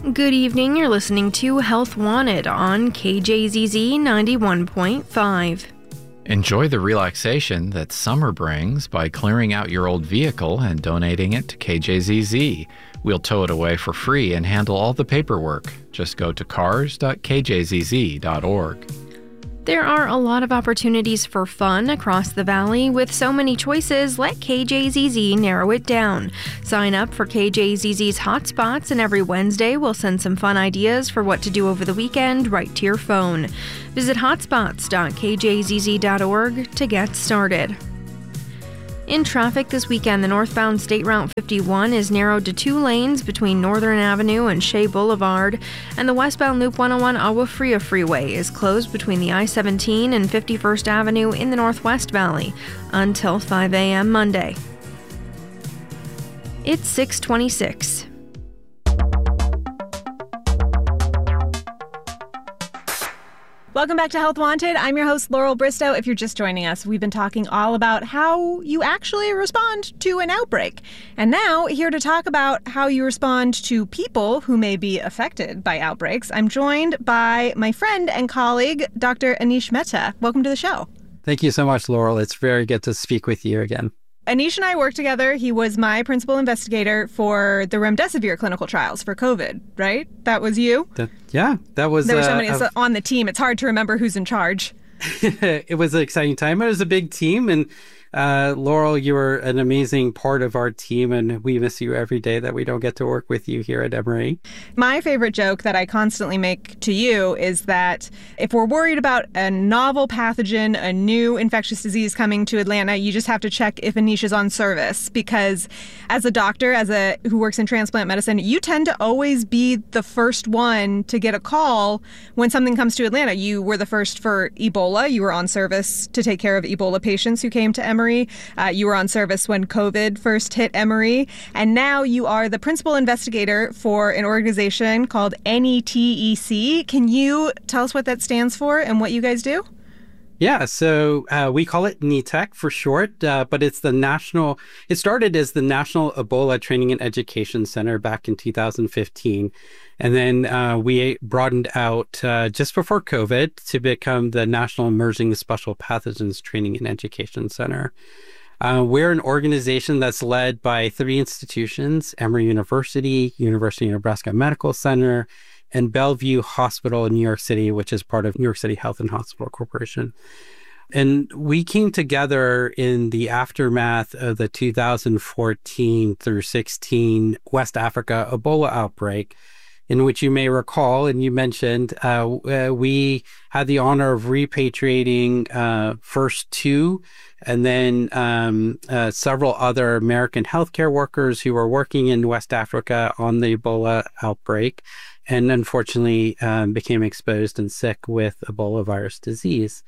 Good evening, you're listening to Health Wanted on KJZZ 91.5. Enjoy the relaxation that summer brings by clearing out your old vehicle and donating it to KJZZ. We'll tow it away for free and handle all the paperwork. Just go to cars.kjzz.org. There are a lot of opportunities for fun across the valley. With so many choices, let KJZZ narrow it down. Sign up for KJZZ's Hotspots, and every Wednesday we'll send some fun ideas for what to do over the weekend right to your phone. Visit hotspots.kjzz.org to get started. In traffic this weekend, the northbound State Route 51 is narrowed to 2 lanes between Northern Avenue and Shea Boulevard, and the westbound Loop 101 Agua Fria Freeway is closed between the I-17 and 51st Avenue in the Northwest Valley until 5 a.m. Monday. It's 6:26. Welcome back to Health Wanted. I'm your host, Laurel Bristow. If you're just joining us, we've been talking all about how you actually respond to an outbreak. And now, here to talk about how you respond to people who may be affected by outbreaks, I'm joined by my friend and colleague, Dr. Anish Mehta. Welcome to the show. Thank you so much, Laurel. It's very good to speak with you again. Anish and I worked together. He was my principal investigator for the remdesivir clinical trials for COVID, right? That was you? That was... There were so many on the team. It's hard to remember who's in charge. It was an exciting time. It was a big team. And Laurel, you were an amazing part of our team, and we miss you every day that we don't get to work with you here at Emory. My favorite joke that I constantly make to you is that if we're worried about a novel pathogen, a new infectious disease coming to Atlanta, you just have to check if Anish is on service, because as a doctor, who works in transplant medicine, you tend to always be the first one to get a call when something comes to Atlanta. You were the first for Ebola. You were on service to take care of Ebola patients who came to Emory. You were on service when COVID first hit Emory, and now you are the principal investigator for an organization called NETEC. Can you tell us what that stands for and what you guys do? Yeah, so we call it NETEC for short, but it started as the National Ebola Training and Education Center back in 2015. And then we broadened out just before COVID to become the National Emerging Special Pathogens Training and Education Center. We're an organization that's led by 3 institutions: Emory University, University of Nebraska Medical Center, and Bellevue Hospital in New York City, which is part of New York City Health and Hospital Corporation. And we came together in the aftermath of the 2014 through 16 West Africa Ebola outbreak, in which you may recall, and you mentioned, we had the honor of repatriating first 2 and then several other American healthcare workers who were working in West Africa on the Ebola outbreak, and unfortunately became exposed and sick with Ebola virus disease.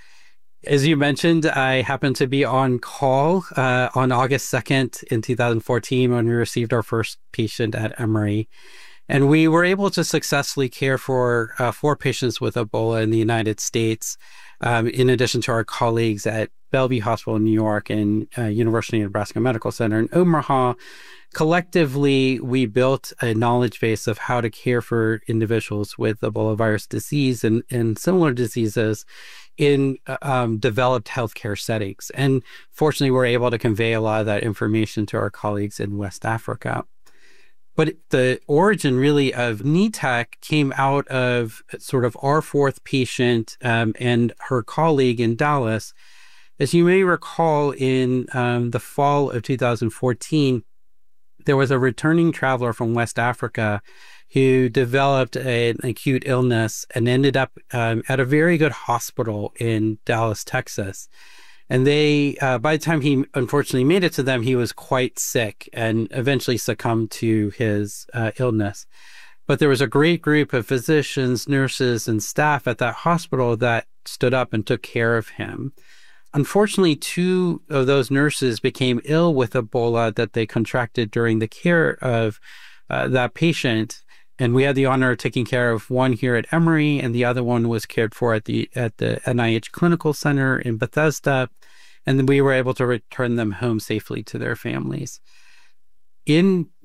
As you mentioned, I happened to be on call on August 2nd in 2014 when we received our first patient at Emory. And we were able to successfully care for 4 patients with Ebola in the United States, in addition to our colleagues at Bellevue Hospital in New York and University of Nebraska Medical Center in Omaha. Collectively, we built a knowledge base of how to care for individuals with Ebola virus disease and similar diseases in developed healthcare settings. And fortunately, we're able to convey a lot of that information to our colleagues in West Africa. But the origin really of NETEC came out of sort of our 4th patient and her colleague in Dallas. As you may recall, in the fall of 2014, there was a returning traveler from West Africa who developed an acute illness and ended up at a very good hospital in Dallas, Texas. And they, by the time he unfortunately made it to them, he was quite sick and eventually succumbed to his illness. But there was a great group of physicians, nurses, and staff at that hospital that stood up and took care of him. Unfortunately, 2 of those nurses became ill with Ebola that they contracted during the care of that patient. And we had the honor of taking care of one here at Emory, and the other one was cared for at the NIH Clinical Center in Bethesda. And then we were able to return them home safely to their families. In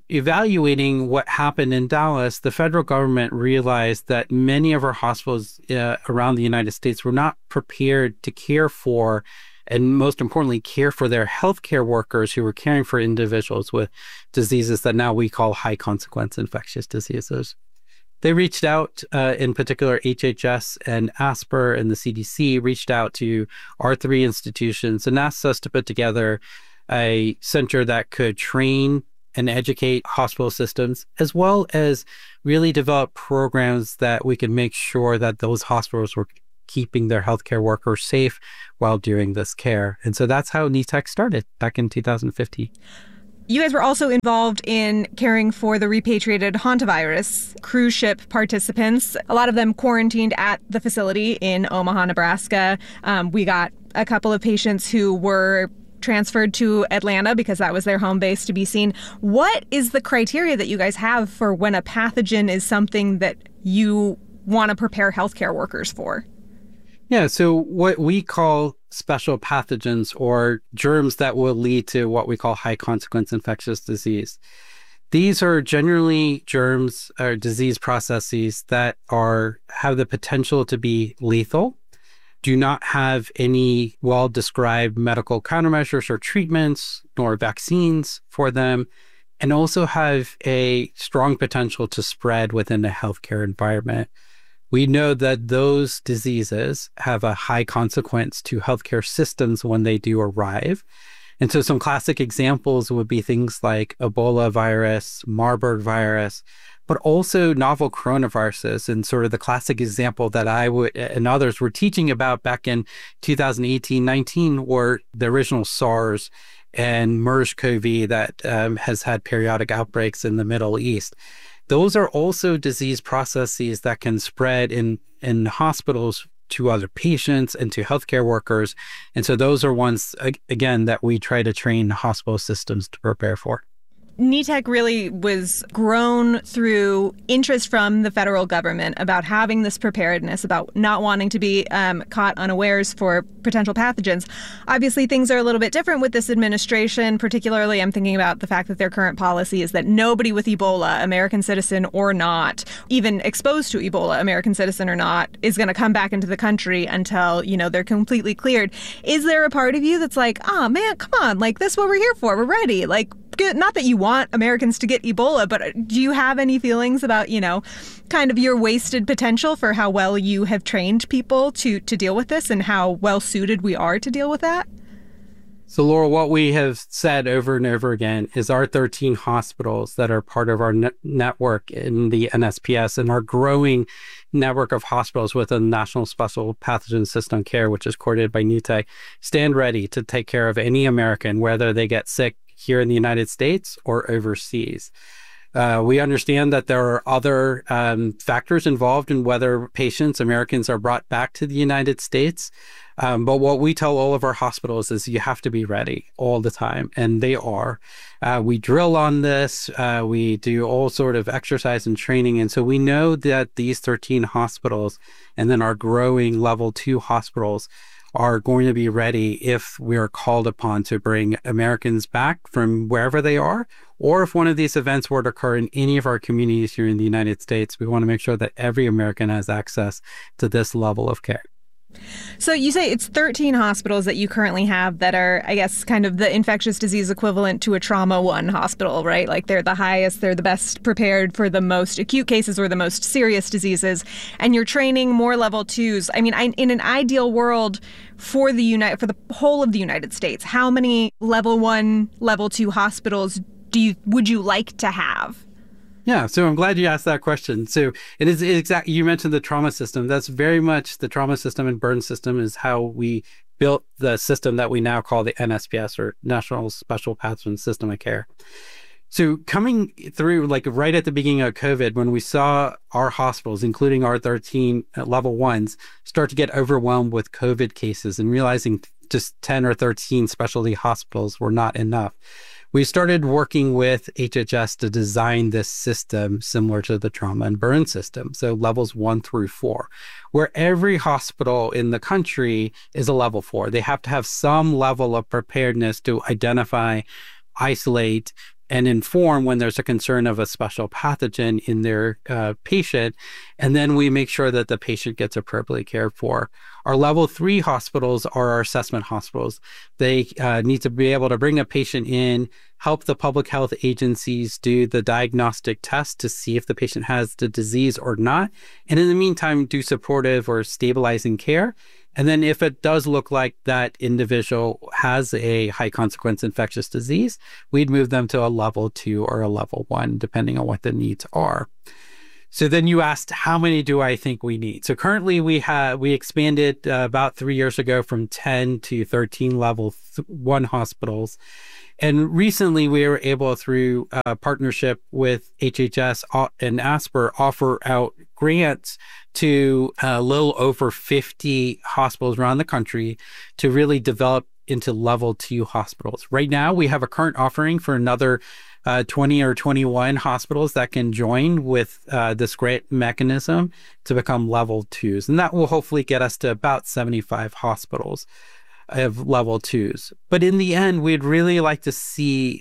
evaluating what happened in Dallas, the federal government realized that many of our hospitals around the United States were not prepared to care for, and most importantly, care for their healthcare workers who were caring for individuals with diseases that now we call high consequence infectious diseases. They reached out, in particular, HHS and ASPR and the CDC reached out to our three institutions and asked us to put together a center that could train and educate hospital systems, as well as really develop programs that we could make sure that those hospitals were keeping their healthcare workers safe while doing this care. And so that's how NETEC started back in 2015. You guys were also involved in caring for the repatriated hantavirus cruise ship participants, a lot of them quarantined at the facility in Omaha, Nebraska. We got a couple of patients who were transferred to Atlanta because that was their home base to be seen. What is the criteria that you guys have for when a pathogen is something that you want to prepare healthcare workers for? Yeah, so what we call special pathogens or germs that will lead to what we call high consequence infectious disease. These are generally germs or disease processes that have the potential to be lethal, do not have any well-described medical countermeasures or treatments, nor vaccines for them, and also have a strong potential to spread within a healthcare environment. We know that those diseases have a high consequence to healthcare systems when they do arrive. And so some classic examples would be things like Ebola virus, Marburg virus, but also novel coronaviruses. And sort of the classic example that I and others were teaching about back in 2018-19 were the original SARS and MERS-CoV that has had periodic outbreaks in the Middle East. Those are also disease processes that can spread in hospitals to other patients and to healthcare workers. And so those are ones, again, that we try to train hospital systems to prepare for. NETEC really was grown through interest from the federal government about having this preparedness, about not wanting to be caught unawares for potential pathogens. Obviously, things are a little bit different with this administration. Particularly, I'm thinking about the fact that their current policy is that nobody with Ebola, American citizen or not, even exposed to Ebola, American citizen or not, is going to come back into the country until, they're completely cleared. Is there a part of you that's like, oh, man, come on, like, this is what we're here for. We're ready. Like, not that you want Americans to get Ebola, but do you have any feelings about, kind of your wasted potential for how well you have trained people to deal with this and how well suited we are to deal with that? So, Laurel, what we have said over and over again is our 13 hospitals that are part of our network in the NSPS and our growing network of hospitals with a National Special Pathogen System Care, which is coordinated by NETEC, stand ready to take care of any American, whether they get sick here in the United States or overseas. We understand that there are other factors involved in whether Americans are brought back to the United States. But what we tell all of our hospitals is you have to be ready all the time, and they are. We drill on this. We do all sort of exercise and training. And so we know that these 13 hospitals and then our growing level 2 hospitals are going to be ready if we are called upon to bring Americans back from wherever they are, or if one of these events were to occur in any of our communities here in the United States. We want to make sure that every American has access to this level of care. So you say it's 13 hospitals that you currently have that are, I guess, kind of the infectious disease equivalent to a trauma 1 hospital, right? Like they're the highest, they're the best prepared for the most acute cases or the most serious diseases. And you're training more level 2s. I mean, in an ideal world for the whole of the United States, how many level 1, level 2 hospitals would you like to have? Yeah, so I'm glad you asked that question. So it is exactly, you mentioned the trauma system. That's very much the trauma system and burn system is how we built the system that we now call the NSPS, or National Special Pathogen System of Care. So coming through, like right at the beginning of COVID, when we saw our hospitals, including our 13 level 1s, start to get overwhelmed with COVID cases and realizing just 10 or 13 specialty hospitals were not enough, we started working with HHS to design this system similar to the trauma and burn system. So levels 1 through 4, where every hospital in the country is a level 4. They have to have some level of preparedness to identify, isolate, and inform when there's a concern of a special pathogen in their patient. And then we make sure that the patient gets appropriately cared for. Our level 3 hospitals are our assessment hospitals. They need to be able to bring a patient in, help the public health agencies do the diagnostic test to see if the patient has the disease or not. And in the meantime, do supportive or stabilizing care. And then if it does look like that individual has a high consequence infectious disease, we'd move them to a level 2 or a level 1, depending on what the needs are. So then you asked, how many do I think we need? So currently we expanded about 3 years ago from 10 to 13 level 1 hospitals. And recently we were able, through a partnership with HHS and ASPR, offer out grants to a little over 50 hospitals around the country to really develop into level 2 hospitals. Right now, we have a current offering for another 20 or 21 hospitals that can join with this grant mechanism to become level 2s. And that will hopefully get us to about 75 hospitals of level 2s. But in the end, we'd really like to see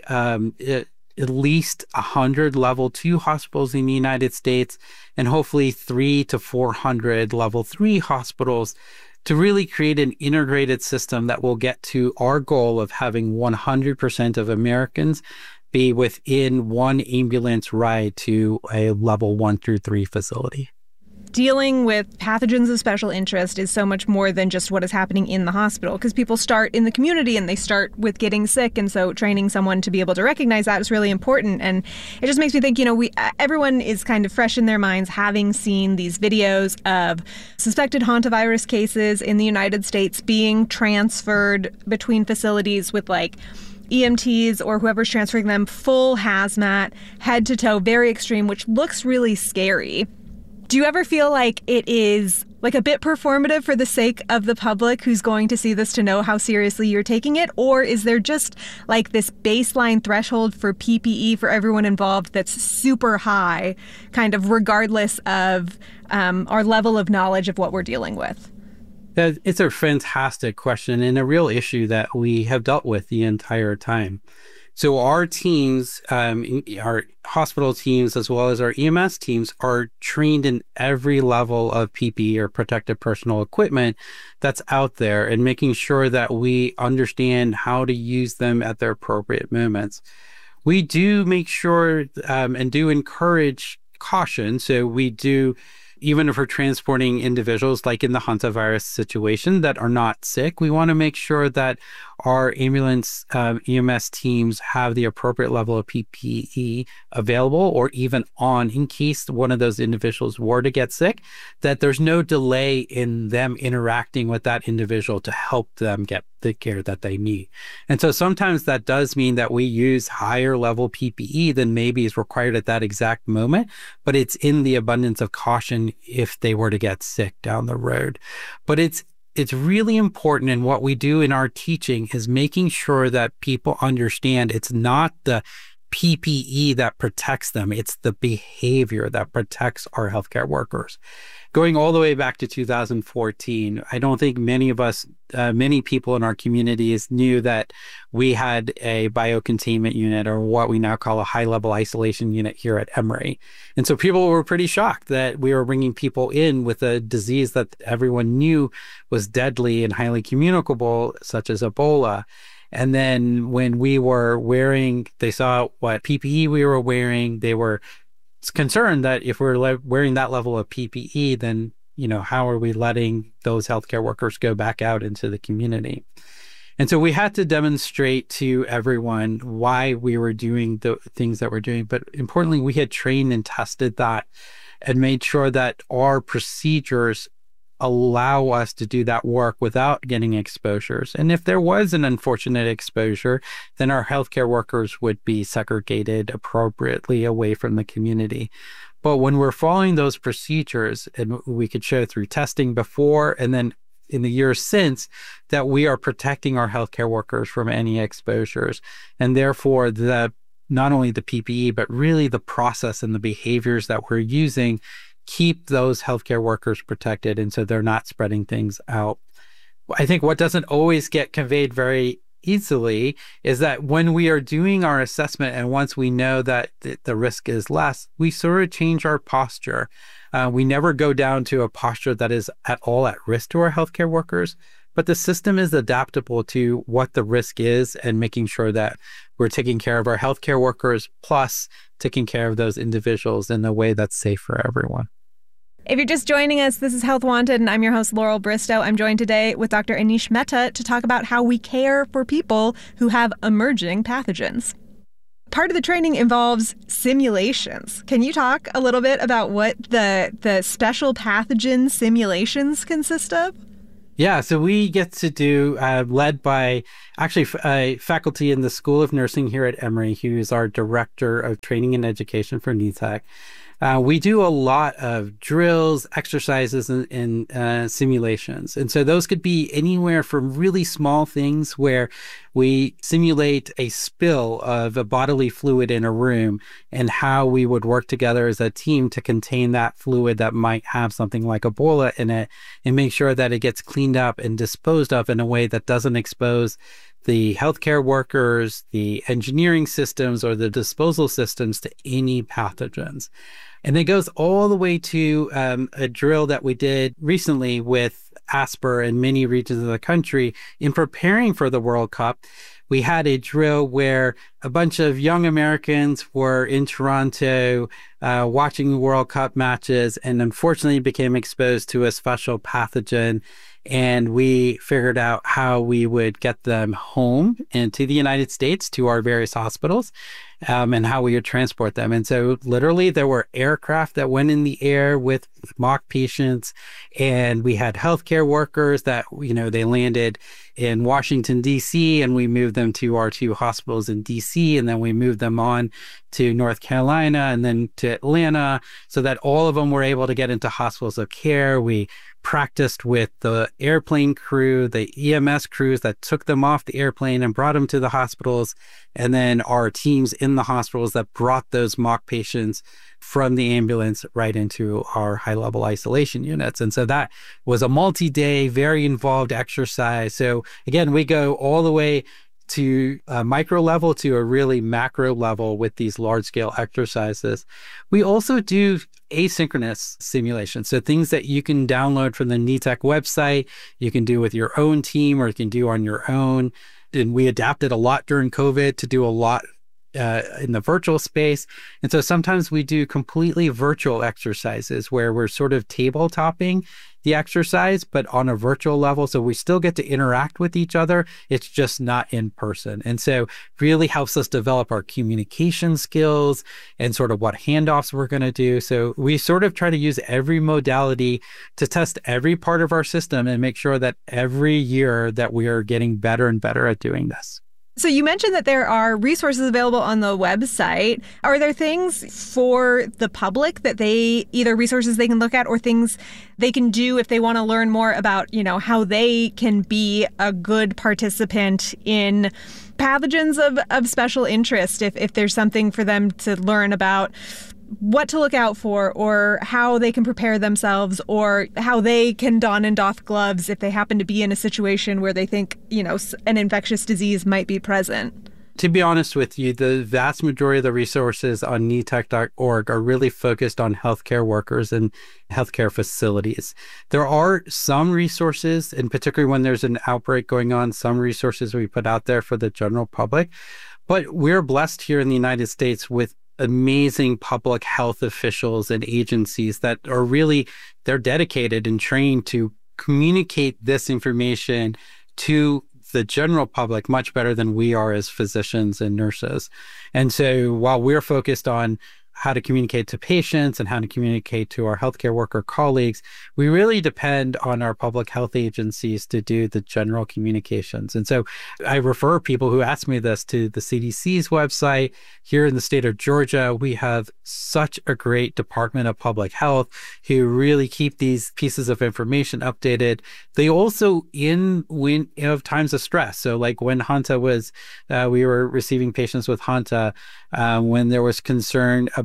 at least 100 level 2 hospitals in the United States, and hopefully 300 to 400 level 3 hospitals, to really create an integrated system that will get to our goal of having 100% of Americans be within one ambulance ride to a level 1 through 3 facility. Dealing with pathogens of special interest is so much more than just what is happening in the hospital, because people start in the community and they start with getting sick. And so training someone to be able to recognize that is really important. And it just makes me think, everyone is kind of fresh in their minds having seen these videos of suspected hantavirus cases in the United States being transferred between facilities with EMTs or whoever's transferring them, full hazmat, head to toe, very extreme, which looks really scary. Do you ever feel like it is a bit performative for the sake of the public who's going to see this to know how seriously you're taking it? Or is there just this baseline threshold for PPE for everyone involved that's super high, kind of regardless of our level of knowledge of what we're dealing with? It's a fantastic question and a real issue that we have dealt with the entire time. So our teams, our hospital teams, as well as our EMS teams, are trained in every level of PPE or protective personal equipment that's out there, and making sure that we understand how to use them at their appropriate moments. We do make sure and do encourage caution. So we do, even if we're transporting individuals like in the hantavirus situation that are not sick, we want to make sure that our ambulance EMS teams have the appropriate level of PPE available or even on, in case one of those individuals were to get sick, that there's no delay in them interacting with that individual to help them get the care that they need. And so sometimes that does mean that we use higher level PPE than maybe is required at that exact moment, but it's in the abundance of caution if they were to get sick down the road. But it's really important, and what we do in our teaching is making sure that people understand it's not the PPE that protects them, it's the behavior that protects our healthcare workers. Going all the way back to 2014, I don't think many people in our communities knew that we had a biocontainment unit, or what we now call a high-level isolation unit here at Emory. And so people were pretty shocked that we were bringing people in with a disease that everyone knew was deadly and highly communicable, such as Ebola. And then when we were they saw what PPE we were wearing, they were concerned that if we're wearing that level of PPE, then, how are we letting those healthcare workers go back out into the community? And so we had to demonstrate to everyone why we were doing the things that we're doing. But importantly, we had trained and tested that and made sure that our procedures allow us to do that work without getting exposures. And if there was an unfortunate exposure, then our healthcare workers would be segregated appropriately away from the community. But when we're following those procedures, and we could show through testing before and then in the years since that we are protecting our healthcare workers from any exposures, and therefore not only the PPE, but really the process and the behaviors that we're using keep those healthcare workers protected, and so they're not spreading things out. I think what doesn't always get conveyed very easily is that when we are doing our assessment and once we know that the risk is less, we sort of change our posture. We never go down to a posture that is at all at risk to our healthcare workers, but the system is adaptable to what the risk is and making sure that we're taking care of our healthcare workers, plus taking care of those individuals in a way that's safe for everyone. If you're just joining us, this is Health Wanted, and I'm your host, Laurel Bristow. I'm joined today with Dr. Anish Mehta to talk about how we care for people who have emerging pathogens. Part of the training involves simulations. Can you talk a little bit about what the special pathogen simulations consist of? Yeah, so we get to do, led by actually a faculty in the School of Nursing here at Emory, who's our Director of Training and Education for NETEC. We do a lot of drills, exercises, and simulations. And so those could be anywhere from really small things where we simulate a spill of a bodily fluid in a room and how we would work together as a team to contain that fluid that might have something like Ebola in it and make sure that it gets cleaned up and disposed of in a way that doesn't expose the healthcare workers, the engineering systems, or the disposal systems to any pathogens. And it goes all the way to a drill that we did recently with ASPR in many regions of the country in preparing for the World Cup. We had a drill where a bunch of young Americans were in Toronto watching World Cup matches and unfortunately became exposed to a special pathogen. And we figured out how we would get them home and to the United States to our various hospitals and how we would transport them. And so literally there were aircraft that went in the air with mock patients, and we had healthcare workers that, they landed in Washington, D.C., and we moved them to our 2 hospitals in D.C., and then we moved them on to North Carolina and then to Atlanta so that all of them were able to get into hospitals of care. We practiced with the airplane crew, the EMS crews that took them off the airplane and brought them to the hospitals, and then our teams in the hospitals that brought those mock patients from the ambulance right into our high-level isolation units. And so that was a multi-day, very involved exercise. So again, we go all the way to a micro level to a really macro level with these large-scale exercises. We also do asynchronous simulations. So things that you can download from the NETEC website, you can do with your own team or you can do on your own. And we adapted a lot during COVID to do a lot in the virtual space. And so sometimes we do completely virtual exercises where we're sort of table-topping the exercise, but on a virtual level. So we still get to interact with each other. It's just not in person. And so really helps us develop our communication skills and sort of what handoffs we're going to do. So we sort of try to use every modality to test every part of our system and make sure that every year that we are getting better and better at doing this. So you mentioned that there are resources available on the website. Are there things for the public that either resources they can look at or things they can do if they want to learn more about, how they can be a good participant in pathogens of special interest, if there's something for them to learn about what to look out for or how they can prepare themselves or how they can don and doff gloves if they happen to be in a situation where they think, an infectious disease might be present? To be honest with you, the vast majority of the resources on netec.org are really focused on healthcare workers and healthcare facilities. There are some resources, and particularly when there's an outbreak going on, some resources we put out there for the general public. But we're blessed here in the United States with amazing public health officials and agencies that are really, they're dedicated and trained to communicate this information to the general public much better than we are as physicians and nurses. And so while we're focused on how to communicate to patients and how to communicate to our healthcare worker colleagues, we really depend on our public health agencies to do the general communications. And so I refer people who ask me this to the CDC's website. Here in the state of Georgia, we have such a great Department of Public Health who really keep these pieces of information updated. They also, when of times of stress, so like when Hanta was, we were receiving patients with Hanta, when there was concern about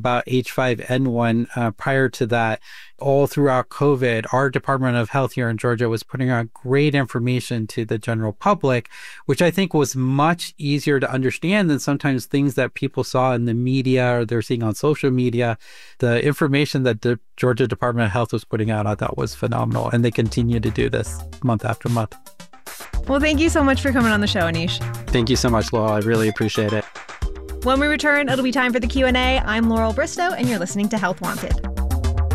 about H5N1 prior to that. All throughout COVID, our Department of Health here in Georgia was putting out great information to the general public, which I think was much easier to understand than sometimes things that people saw in the media or they're seeing on social media. The information that the Georgia Department of Health was putting out, I thought was phenomenal. And they continue to do this month after month. Well, thank you so much for coming on the show, Anish. Thank you so much, Laurel. I really appreciate it. When we return, it'll be time for the Q&A. I'm Laurel Bristow, and you're listening to Health Wanted.